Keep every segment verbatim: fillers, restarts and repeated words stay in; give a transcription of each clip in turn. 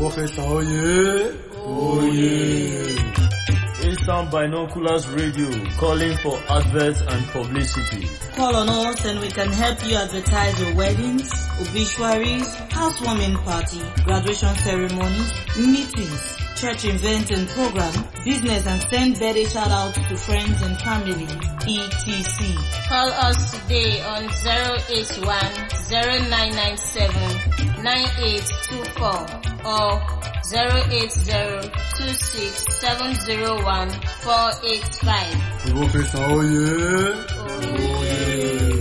Professor Oye. Oye. Eastern Binoculars Radio, calling for adverts and publicity. Call on us and we can help you advertise your weddings, obituaries, housewarming party, graduation ceremonies, meetings, church events and program, business, and send birthday shout outs to friends and family, et cetera. Call us today on zero eight one, zero nine nine seven, nine eight two four or zero eight zero, two six seven zero one, four eight five. Professor Oye. Oye.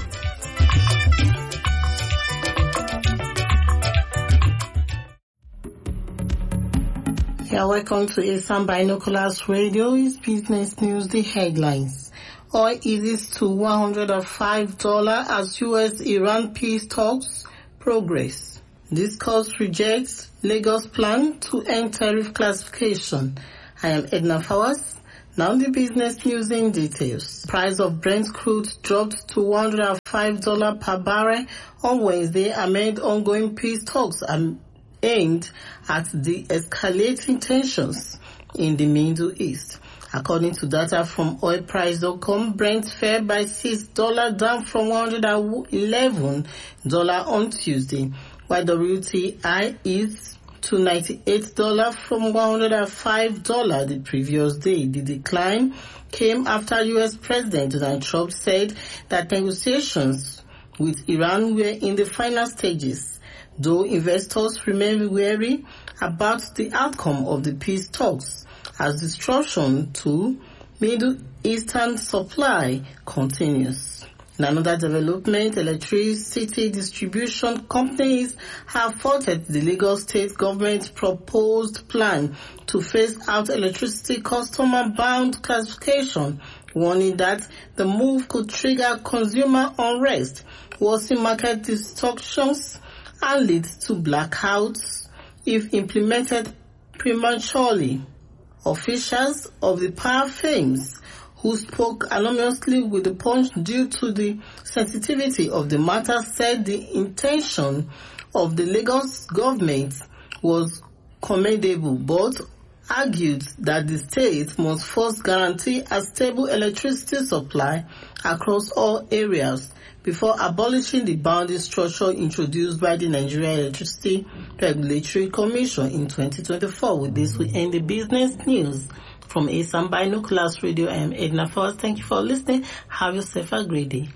Yeah, welcome to Eastern Binoculars Radio. It's business news, the headlines. Oil eases to one hundred five dollars as U S-Iran peace talks progress. Discuss rejects Lagos plan to end tariff classification. I am Edna Fawaz. Now the business news in details. Price of Brent crude dropped to one hundred five dollars per barrel on Wednesday amid ongoing peace talks and aimed at the escalating tensions in the Middle East. According to data from oil price dot com, Brent fell by six dollars down from one hundred eleven dollars on Tuesday, while W T I is to ninety-eight dollars from one hundred five dollars the previous day. The decline came after U S President Donald Trump said that negotiations with Iran were in the final stages, though investors remain wary about the outcome of the peace talks as disruption to Middle Eastern supply continues. In another development, electricity distribution companies have faulted the Lagos state government's proposed plan to phase out electricity customer-bound classification, warning that the move could trigger consumer unrest, worsen market distortions, and lead to blackouts if implemented prematurely. Officials of the power firms who spoke anonymously with the Punch due to the sensitivity of the matter said the intention of the Lagos government was commendable, but argued that the state must first guarantee a stable electricity supply across all areas before abolishing the boundary structure introduced by the Nigeria Electricity Regulatory Commission in twenty twenty-four. With this, we end the business news. From Eastern Binoculars Radio, I am Edna Fawaz. Thank you for listening. Have yourself a great day.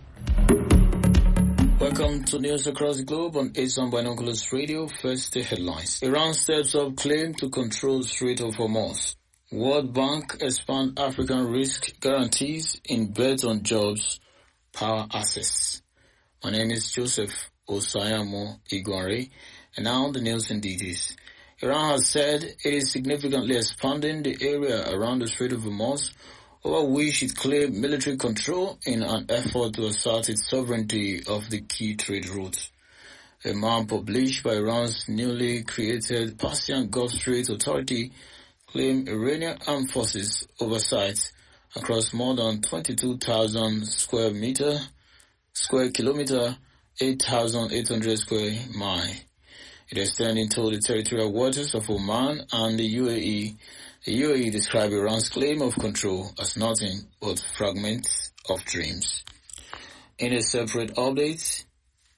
Welcome to News Across the Globe on Eastern Binoculars Radio. First, the headlines. Iran steps up claim to control Strait of Hormuz. World Bank expand African risk guarantees in bets on jobs, power access. My name is Joseph Osayamo Iguare, and now the news in details. Iran has said it is significantly expanding the area around the Strait of Hormuz, over which it claimed military control in an effort to assert its sovereignty of the key trade routes. A map published by Iran's newly created Persian Gulf Strait Authority claimed Iranian armed forces oversight across more than twenty-two thousand square meter, square kilometer, eight thousand eight hundred square mile. It extends into the territorial waters of Oman and the U A E. The U A E described Iran's claim of control as nothing but fragments of dreams. In a separate update,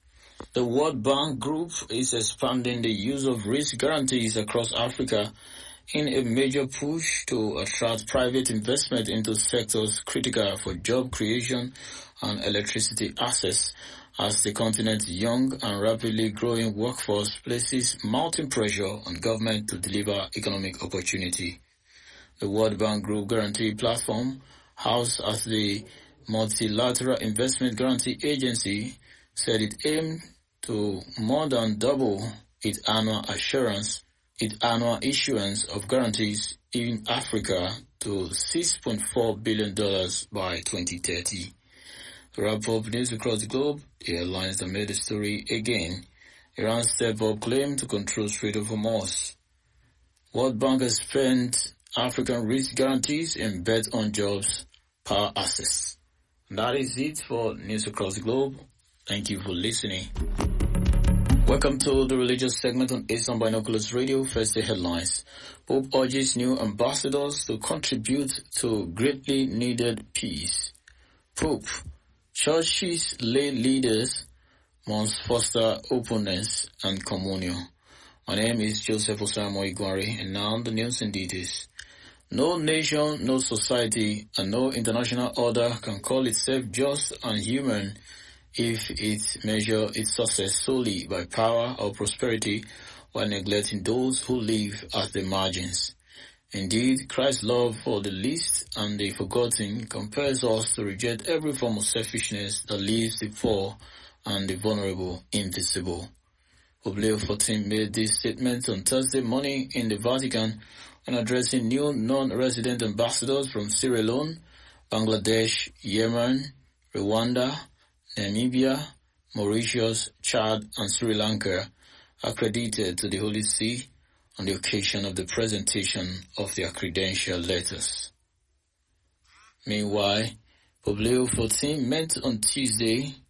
the World Bank Group is expanding the use of risk guarantees across Africa in a major push to attract private investment into sectors critical for job creation and electricity access, as the continent's young and rapidly growing workforce places mounting pressure on government to deliver economic opportunity. The World Bank Group Guarantee Platform, housed as the Multilateral Investment Guarantee Agency, said it aimed to more than double its annual assurance, its annual issuance of guarantees in Africa to six point four billion dollars by twenty thirty. To wrap up news across the globe, the airlines that made the story again. Iran stepped up claim to control Strait of Hormuz. World Bank has spent African risk guarantees and bet on jobs, power access. And that is it for news across the globe. Thank you for listening. Welcome to the religious segment on Asian Binoculars Radio. First, the headlines. Pope urges new ambassadors to contribute to greatly needed peace. Pope, churches, lay leaders must foster openness and communion. My name is Joseph Osamo Igwari, and now the news in details. No nation, no society, and no international order can call itself just and human if it measures its success solely by power or prosperity while neglecting those who live at the margins. Indeed, Christ's love for the least and the forgotten compels us to reject every form of selfishness that leaves the poor and the vulnerable invisible. Pope Leo the fourteenth made this statement on Thursday morning in the Vatican when addressing new non-resident ambassadors from Sierra Leone, Bangladesh, Yemen, Rwanda, Namibia, Mauritius, Chad, and Sri Lanka, accredited to the Holy See on the occasion of the presentation of their credential letters. Meanwhile, Pope Leo the fourteenth met on Tuesday